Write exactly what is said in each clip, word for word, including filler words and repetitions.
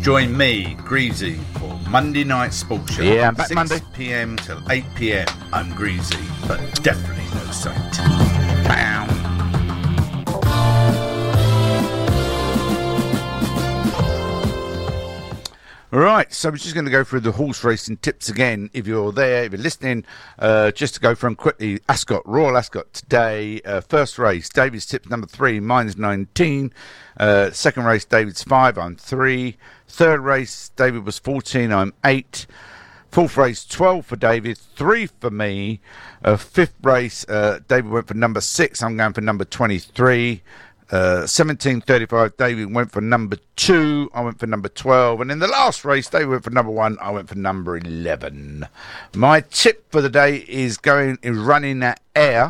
Join me, Greasy, for Monday Night Sports Show. Yeah, I'm back Monday. six p.m. till eight p.m. I'm Greasy, but definitely no saint. Bam. Right, so we're just going to go through the horse racing tips again. If you're there, if you're listening, uh, just to go from quickly, Ascot, Royal Ascot today. Uh, first race, David's tip number three, mine's nineteen. Uh, second race, David's five, I'm three. Third race, David was fourteen, I'm eight. Fourth race, twelve for David, three for me. Uh, fifth race, uh, David went for number six, I'm going for number twenty-three. Uh, seventeen thirty-five, David went for number two, I went for number twelve, and in the last race, David went for number one, I went for number eleven. My tip for the day is going is running at Air,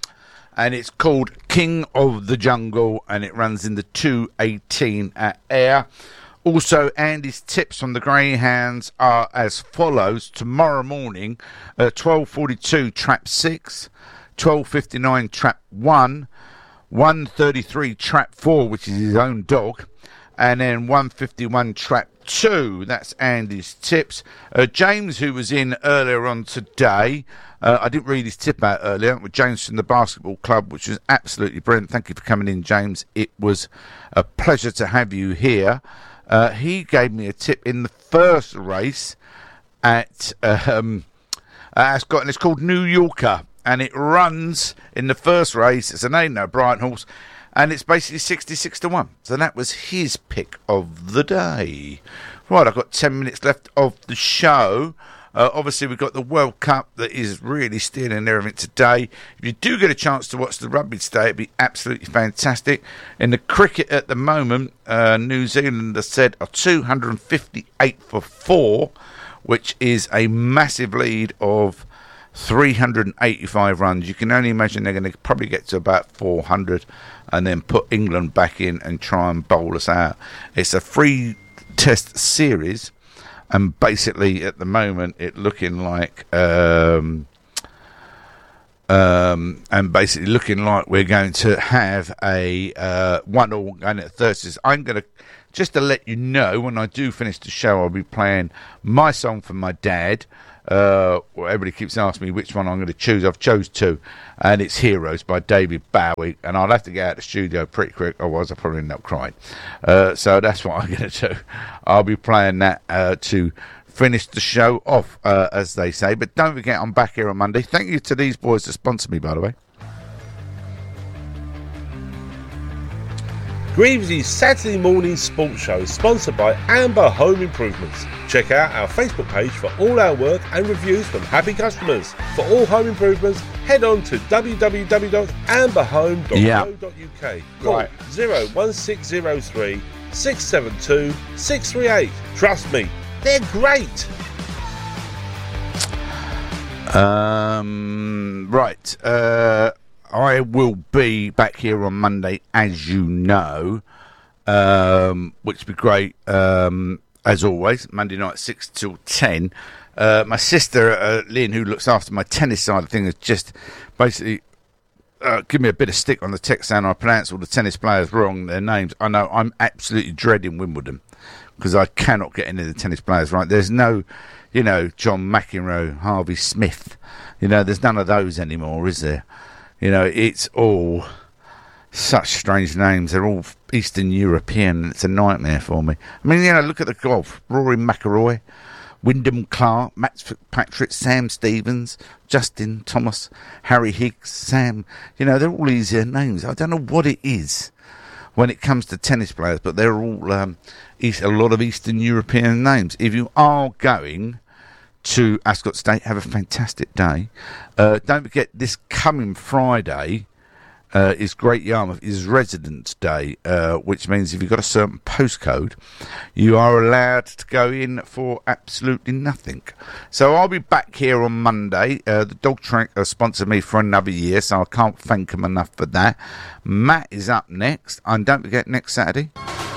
and it's called King of the Jungle, and it runs in the two eighteen at Air. Also, Andy's tips on the greyhounds are as follows. Tomorrow morning, uh, twelve forty-two, trap six, twelve fifty-nine, trap one, one thirty-three trap four, which is his own dog, and then one fifty-one trap two. That's Andy's tips. Uh, James, who was in earlier on today, uh, I didn't read his tip out earlier, with James from the basketball club, which was absolutely brilliant. Thank you for coming in, James. It was a pleasure to have you here. Uh, he gave me a tip in the first race at um, Ascot, and it's called New Yorker. And it runs in the first race. It's an Aidan O'Brien horse, and it's basically sixty-six to one. So that was his pick of the day. Right, I've got ten minutes left of the show. Uh, obviously, we've got the World Cup that is really stealing everything today. If you do get a chance to watch the rugby today, it'd be absolutely fantastic. In the cricket at the moment, uh, New Zealand has said are two hundred fifty-eight for four, which is a massive lead of three hundred eighty-five runs. You can only imagine they're going to probably get to about four hundred and then put England back in and try and bowl us out. It's a free test series, and basically at the moment it looking like um, um, and basically looking like we're going to have a uh, one all going at Thursdays. I'm going to just to let you know, when I do finish the show, I'll be playing my song for my dad. Uh, well, everybody keeps asking me which one I'm going to choose. I've chose two, and it's Heroes by David Bowie, and I'll have to get out of the studio pretty quick, otherwise I'll probably end up crying. Uh, so that's what I'm going to do. I'll be playing that uh, to finish the show off, uh, as they say. But don't forget, I'm back here on Monday. Thank you to these boys that sponsor me, by the way. Greavy's Saturday morning sports show is sponsored by Amber Home Improvements. Check out our Facebook page for all our work and reviews from happy customers. For all home improvements, head on to w w w dot amber home dot co dot u k. Yeah. Call Right. zero one six zero three, six seven two, six three eight. Trust me, they're great. Um, right. Uh, I will be back here on Monday, as you know, um, which would be great, um, as always, Monday night, six till ten. Uh, my sister, uh, Lynn, who looks after my tennis side of things, has just basically uh, give me a bit of stick on the text saying I pronounce all the tennis players wrong, their names. I know I'm absolutely dreading Wimbledon because I cannot get any of the tennis players right. There's no, you know, John McEnroe, Harvey Smith. You know, there's none of those anymore, is there? You know, it's all such strange names. They're all Eastern European. It's a nightmare for me. I mean, you know, look at the golf. Rory McIlroy, Wyndham Clark, Matt Fitzpatrick, Sam Stevens, Justin Thomas, Harry Higgs, Sam. You know, they're all easier names. I don't know what it is when it comes to tennis players, but they're all um, East, a lot of Eastern European names. If you are going to Ascot State, have a fantastic day. Uh, don't forget, this coming Friday uh, is Great Yarmouth, is Residence Day, uh, which means if you've got a certain postcode, you are allowed to go in for absolutely nothing. So I'll be back here on Monday. Uh, the Dog Track uh, sponsored me for another year, so I can't thank them enough for that. Matt is up next, and don't forget, next Saturday,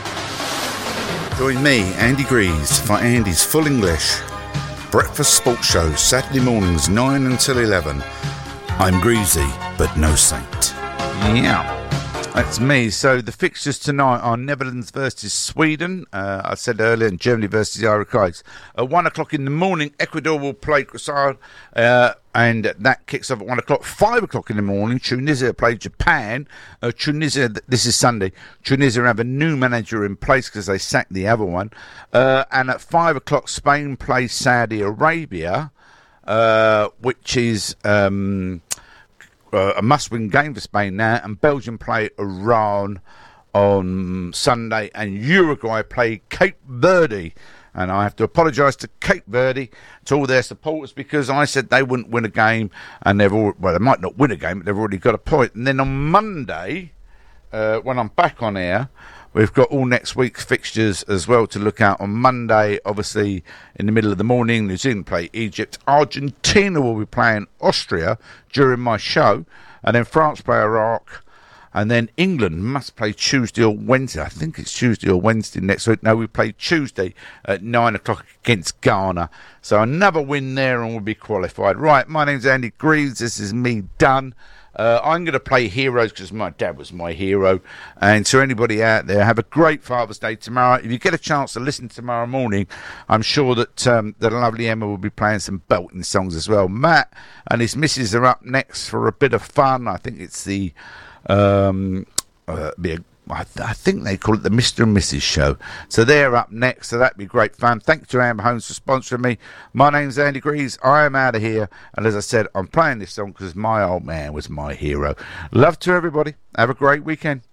Join me, Andy Greaves, for Andy's Full English Breakfast Sports Show, Saturday mornings, nine until eleven. I'm Greasy, but no saint. yeah. That's me. So the fixtures tonight are Netherlands versus Sweden. Uh, I said earlier, and Germany versus the Irish. At one o'clock in the morning, Ecuador will play Qatar, uh, and that kicks off at one o'clock. Five o'clock in the morning, Tunisia play Japan. Uh, Tunisia, this is Sunday. Tunisia have a new manager in place because they sacked the other one. Uh, and at five o'clock, Spain play Saudi Arabia, uh, which is Um, Uh, a must-win game for Spain now, and Belgium play Iran on Sunday, and Uruguay play Cape Verde. And I have to apologise to Cape Verde, to all their supporters, because I said they wouldn't win a game, and they've all, well, they might not win a game, but they've already got a point. And then on Monday, uh, when I'm back on air, we've got all next week's fixtures as well to look at. On Monday, obviously, in the middle of the morning, New Zealand play Egypt. Argentina will be playing Austria during my show. And then France play Iraq. And then England must play Tuesday or Wednesday. I think it's Tuesday or Wednesday next week. No, we play Tuesday at nine o'clock against Ghana. So another win there and we'll be qualified. Right, my name's Andy Greaves. This is me done. Uh, I'm going to play heroes because my dad was my hero. And to anybody out there, have a great Father's Day tomorrow. If you get a chance to listen tomorrow morning, I'm sure that um, the lovely Emma will be playing some belting songs as well. Matt and his missus are up next for a bit of fun. I think it's the... Um, uh, be a, I, th- I think they call it the Mister and Missus Show. So they're up next, so that'd be great fun. Thank you to Amber Holmes for sponsoring me. My name's Andy Greaves. I am out of here. And as I said, I'm playing this song because my old man was my hero. Love to everybody. Have a great weekend.